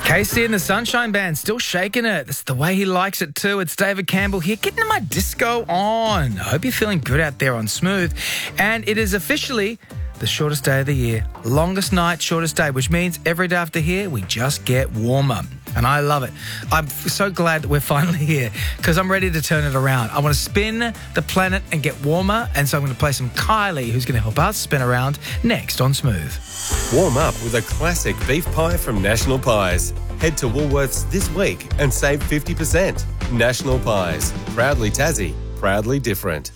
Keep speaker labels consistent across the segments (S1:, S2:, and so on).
S1: Casey and the Sunshine Band still shaking it. That's the way he likes it too. It's David Campbell here, getting my disco on. I hope you're feeling good out there on Smooth. And it is officially the shortest day of the year. Longest night, shortest day, which means every day after here, we just get warmer. And I love it. I'm so glad that we're finally here because I'm ready to turn it around. I want to spin the planet and get warmer. And so I'm going to play some Kylie, who's going to help us spin around next on Smooth.
S2: Warm up with a classic beef pie from National Pies. Head to Woolworths this week and save 50%. National Pies. Proudly Tassie. Proudly different.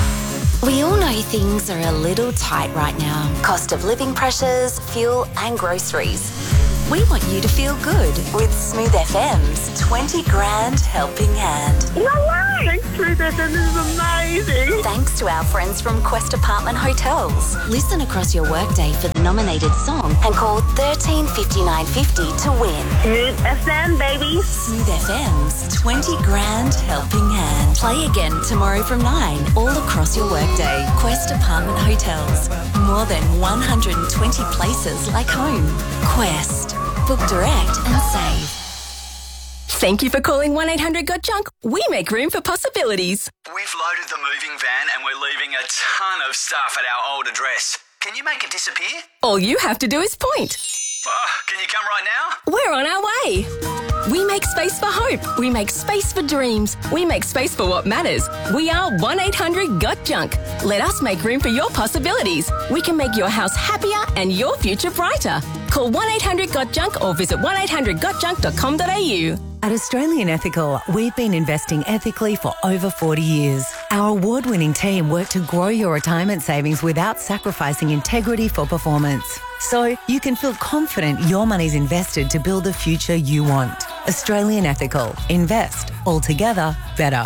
S3: We all know things are a little tight right now. Cost of living pressures, fuel and groceries. We want you to feel good with Smooth FM's 20 grand helping hand.
S4: No way! Thanks, Smooth FM, this is amazing.
S3: Thanks to our friends from Quest Apartment Hotels. Listen across your workday for the nominated song and call 13 59 50 to win.
S4: Smooth FM, baby.
S3: Smooth FM's 20 grand helping hand. Play again tomorrow from 9 all across your workday. Quest Apartment Hotels. More than 120 places like home. Quest. Book direct and save.
S5: Thank you for calling 1-800-GOT-JUNK. We make room for possibilities.
S6: We've loaded the moving van and we're leaving a ton of stuff at our old address. Can you make it disappear?
S5: All you have to do is point.
S6: Can you come right now?
S5: We're on our way. We make space for hope. We make space for dreams. We make space for what matters. We are 1-800-GOT-JUNK. Let us make room for your possibilities. We can make your house happier and your future brighter. Call 1-800-GOT-JUNK or visit 1-800-GOTJUNK.com.au.
S7: At Australian Ethical, we've been investing ethically for over 40 years. Our award-winning team work to grow your retirement savings without sacrificing integrity for performance. So you can feel confident your money's invested to build the future you want. Australian Ethical. Invest. Altogether better.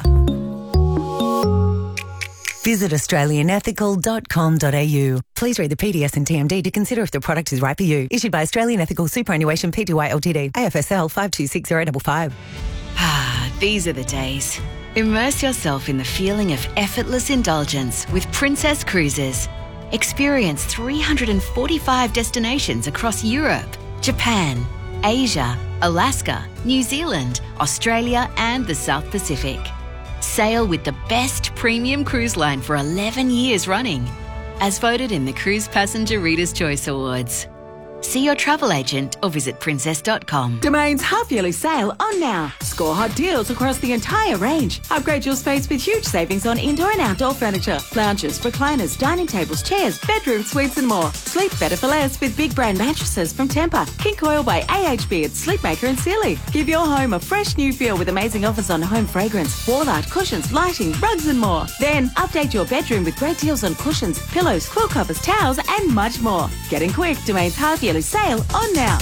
S7: Visit australianethical.com.au. Please read the PDS and TMD to consider if the product is right for you. Issued by Australian Ethical Superannuation Pty Ltd. AFSL 526055.
S8: These are the days. Immerse yourself in the feeling of effortless indulgence with Princess Cruises. Experience 345 destinations across Europe, Japan, Asia, Alaska, New Zealand, Australia and the South Pacific. Sail with the best premium cruise line for 11 years running, as voted in the Cruise Passenger Reader's Choice Awards. See your travel agent or visit princess.com.
S9: Domain's half-yearly sale on now. Score hot deals across the entire range. Upgrade your space with huge savings on indoor and outdoor furniture, lounges, recliners, dining tables, chairs, bedroom suites and more. Sleep better for less with big brand mattresses from Tempur, King Coil by AHB at Sleepmaker and Sealy. Give your home a fresh new feel with amazing offers on home fragrance, wall art, cushions, lighting, rugs and more. Then update your bedroom with great deals on cushions, pillows, quilt covers, towels and much more. Getting quick, Domain's half-yearly sale on now.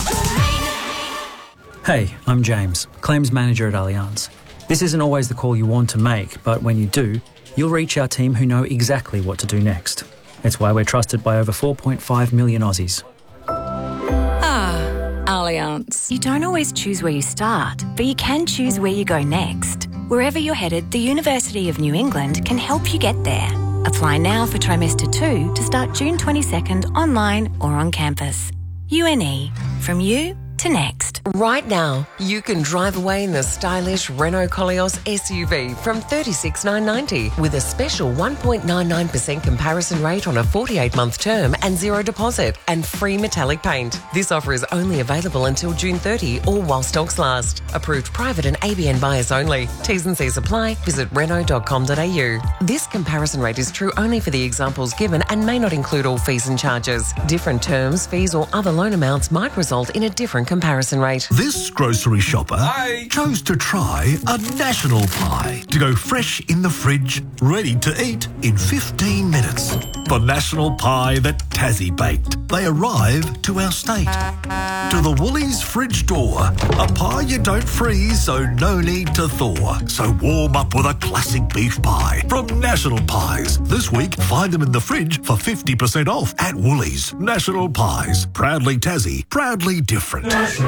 S10: Hey, I'm James, Claims Manager at Allianz. This isn't always the call you want to make, but when you do, you'll reach our team who know exactly what to do next. It's why we're trusted by over 4.5 million Aussies.
S5: Allianz.
S3: You don't always choose where you start, but you can choose where you go next. Wherever you're headed, the University of New England can help you get there. Apply now for trimester 2 to start June 22nd online or on campus. UNE, from you to next.
S11: Right now, you can drive away in the stylish Renault Koleos SUV from $36,990 with a special 1.99% comparison rate on a 48-month term and zero deposit and free metallic paint. This offer is only available until June 30 or while stocks last. Approved private and ABN buyers only. T's and C's apply. Visit Renault.com.au. This comparison rate is true only for the examples given and may not include all fees and charges. Different terms, fees or other loan amounts might result in a different comparison rate.
S12: This grocery shopper chose to try a national pie to go fresh in the fridge, ready to eat in 15 minutes. The national pie that Tassie baked. They arrive to our state. To the Woolies fridge door. A pie you don't freeze, so no need to thaw. So warm up with a classic beef pie from National Pies. This week, find them in the fridge for 50% off at Woolies. National Pies. Proudly Tassie. Proudly different.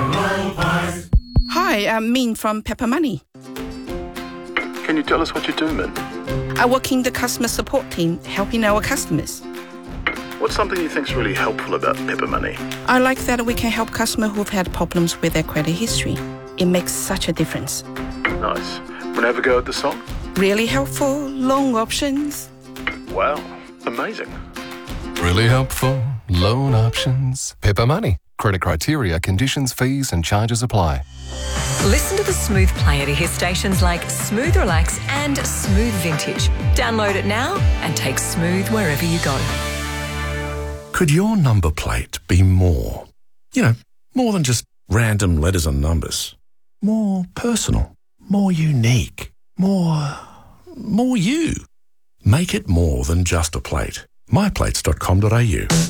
S13: Hi, I'm Min from Pepper Money.
S14: Can you tell us what you do, Min?
S13: I work in the customer support team helping our customers.
S14: What's something you think's really helpful about Pepper Money?
S13: I like that we can help customers who've had problems with their credit history. It makes such a difference.
S14: Nice. Want to have a go at the song?
S13: Really helpful, long options.
S14: Wow, amazing.
S15: Really helpful. Loan options. Pepper Money. Credit criteria, conditions, fees and charges apply.
S16: Listen to the Smooth Player to hear stations like Smooth Relax and Smooth Vintage. Download it now and take Smooth wherever you go.
S17: Could your number plate be more? You know, more than just random letters and numbers. More personal. More unique. More you. Make it more than just a plate. myplates.com.au